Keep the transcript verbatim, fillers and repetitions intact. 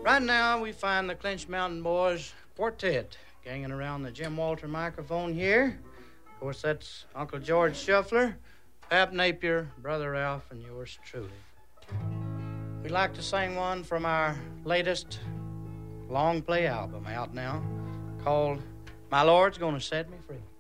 Right now, we find the Clinch Mountain Boys quartet ganging around the Jim Walter microphone here. Of course, that's Uncle George Shuffler, Pap Napier, Brother Ralph, and yours truly. We'd like to sing one from our latest long play album out now called My Lord's Gonna Set Me Free.